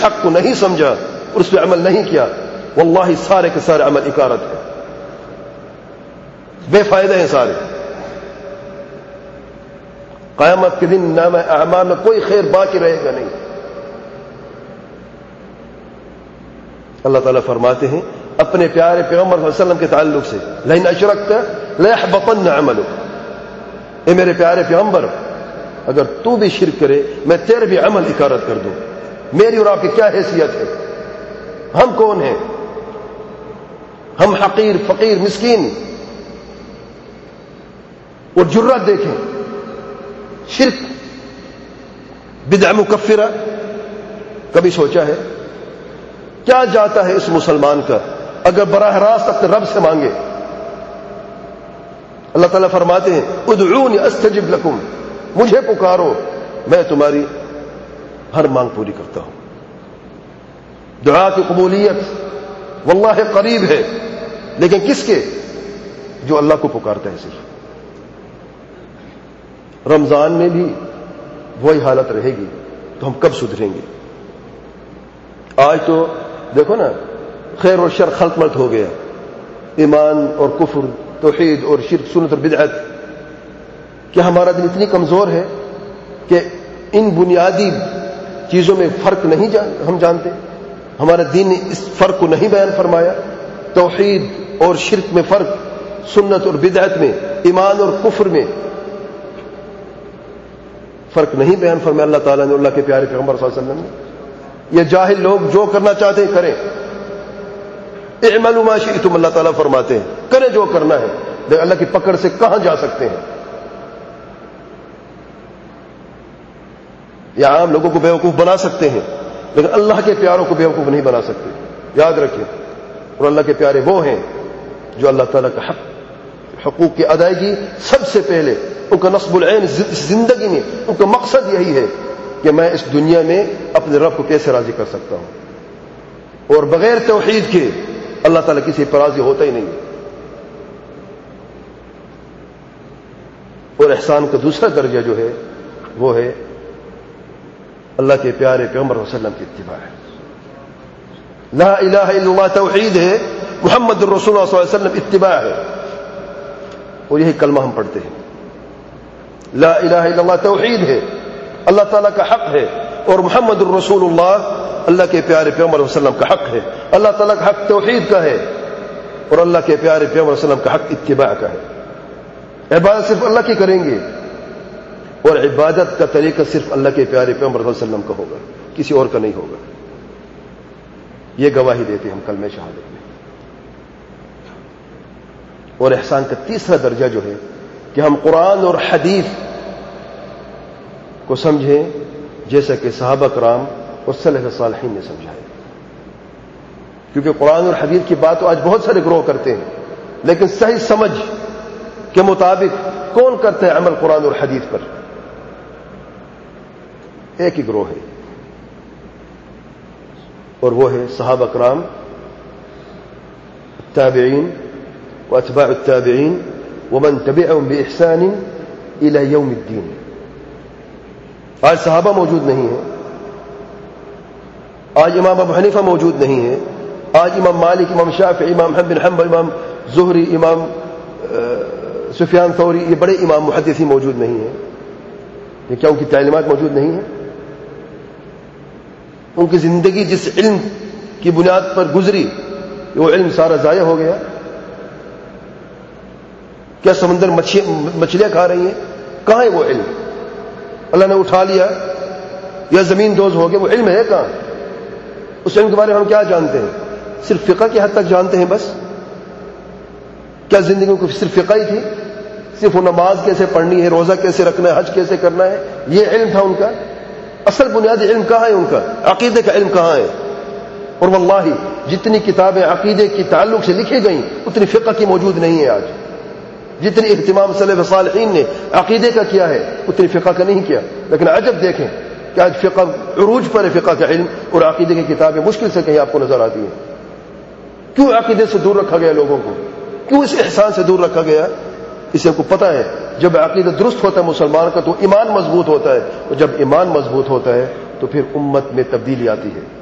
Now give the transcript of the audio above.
حق کو نہیں سمجھا اور اس پہ عمل نہیں کیا، واللہ سارے کے سارے عمل اکارت ہے، بے فائدہ ہیں سارے. قیامت کے دن نام اعمال میں کوئی خیر باقی رہے گا نہیں. اللہ تعالیٰ فرماتے ہیں اپنے پیارے پیغمبر صلی اللہ علیہ وسلم کے تعلق سے، لئن اشرکت لیحبطن عملک، اے میرے پیارے پیغمبر اگر تو بھی شرک کرے میں تیرے بھی عمل اکارت کر دوں. میری اور آپ کی کیا حیثیت ہے؟ ہم کون ہیں؟ ہم حقیر فقیر مسکین. اور جرات دیکھیں، شرک بدعہ مکفرہ، کبھی سوچا ہے کیا جاتا ہے اس مسلمان کا اگر براہ راست اپنے رب سے مانگے؟ اللہ تعالیٰ فرماتے ہیں ادعونی استجب لکم، مجھے پکارو میں تمہاری ہر مانگ پوری کرتا ہوں. دعا کی قبولیت واللہ قریب ہے، لیکن کس کے؟ جو اللہ کو پکارتا ہے. صرف رمضان میں بھی وہی حالت رہے گی تو ہم کب سدھریں گے؟ آج تو دیکھو نا، خیر اور شر خلط ملط ہو گیا، ایمان اور کفر، توحید اور شرک، سنت اور بدعت. کیا ہمارا دل اتنی کمزور ہے کہ ان بنیادی چیزوں میں فرق نہیں ہم جانتے؟ ہمارا دین نے اس فرق کو نہیں بیان فرمایا؟ توحید اور شرک میں فرق، سنت اور بدعت میں، ایمان اور کفر میں فرق نہیں بیان فرمایا اللہ تعالیٰ نے، اللہ کے پیارے پیغمبر صلی اللہ علیہ وسلم نے. یہ جاہل لوگ جو کرنا چاہتے ہیں کریں، اعملوا ما شئتم، اللہ تعالیٰ فرماتے ہیں کریں جو کرنا ہے، لیکن اللہ کی پکڑ سے کہاں جا سکتے ہیں؟ یا عام لوگوں کو بیوقوف بنا سکتے ہیں، لیکن اللہ کے پیاروں کو بیوقوف نہیں بنا سکتے. یاد رکھیں. اور اللہ کے پیارے وہ ہیں جو اللہ تعالیٰ کا حقوق کی ادائیگی سب سے پہلے، ان کا نصب العین زندگی میں ان کا مقصد یہی ہے کہ میں اس دنیا میں اپنے رب کو کیسے راضی کر سکتا ہوں. اور بغیر توحید کے اللہ تعالیٰ کسی پر راضی ہوتا ہی نہیں. اور احسان کا دوسرا درجہ جو ہے وہ ہے اللہ کے پیارے پیغمبر صلی اللہ علیہ وسلم کی اتباع ہے. لا الہ الا اللہ توحید ہے، محمد الرسول اللہ صلی اللہ علیہ وسلم اتباع ہے. اور یہی کلمہ ہم پڑھتے ہیں، لا الہ الا اللہ توحید ہے، اللہ تعالیٰ کا حق ہے، اور محمد الرسول اللہ اللہ کے پیارے پیغمبر صلی اللہ علیہ وسلم کا حق ہے. اللہ تعالیٰ کا حق توحید کا ہے، اور اللہ کے پیارے پیغمبر صلی اللہ علیہ وسلم کا حق اتباع کا ہے. عبادت صرف اللہ کی کریں گے، اور عبادت کا طریقہ صرف اللہ کے پیارے پیغمبر صلی اللہ علیہ وسلم کا ہوگا، کسی اور کا نہیں ہوگا. یہ گواہی دیتے ہم کلمہ شہادت میں. اور احسان کا تیسرا درجہ جو ہے کہ ہم قرآن اور حدیث کو سمجھیں جیسا کہ صحابہ کرام اور سلف صالحین نے سمجھا ہے. کیونکہ قرآن اور حدیث کی بات تو آج بہت سارے گروہ کرتے ہیں، لیکن صحیح سمجھ کے مطابق کون کرتا ہے عمل قرآن اور حدیث پر؟ ایک ہی گروہ ہے، اور وہ ہے صحابہ کرام، التابعین واتباع التابعین ومن تبعهم باحسان الى یوم الدین. آج صحابہ موجود نہیں ہیں، آج امام ابو حنیفہ موجود نہیں ہے، آج امام مالک، امام شافعی، امام احمد بن حنبل، امام زہری، امام سفیان ثوری، یہ بڑے امام محدثین موجود نہیں ہیں. یہ کیا ان کی تعلیمات موجود نہیں ہیں؟ ان کی زندگی جس علم کی بنیاد پر گزری وہ علم سارا ضائع ہو گیا. کیا سمندر مچھلیاں کھا رہی ہیں؟ کہاں ہے وہ علم؟ اللہ نے اٹھا لیا یا زمین دوز ہو گیا، وہ علم ہے کہاں؟ اس علم کے بارے میں ہم کیا جانتے ہیں؟ صرف فقہ کی حد تک جانتے ہیں بس. کیا زندگی کو صرف فقہ ہی تھی؟ صرف وہ نماز کیسے پڑھنی ہے، روزہ کیسے رکھنا ہے، حج کیسے کرنا ہے، یہ علم تھا ان کا؟ اصل بنیادی علم کہاں ہے ان کا؟ عقیدے کا علم کہاں ہے؟ اور واللہ جتنی کتابیں عقیدے کی تعلق سے لکھی گئیں اتنی فقہ کی موجود نہیں ہے آج. جتنی اہتمام سلف صالحین نے عقیدے کا کیا ہے اتنی فقہ کا نہیں کیا. لیکن عجب دیکھیں کہ آج فقہ عروج پر ہے، فقہ کا علم، اور عقیدے کی کتابیں مشکل سے کہیں آپ کو نظر آتی ہیں. کیوں عقیدے سے دور رکھا گیا لوگوں کو؟ کیوں اس احسان سے دور رکھا گیا؟ اسے کو پتہ ہے جب عقیدہ درست ہوتا ہے مسلمان کا تو ایمان مضبوط ہوتا ہے، اور جب ایمان مضبوط ہوتا ہے تو پھر امت میں تبدیلی آتی ہے.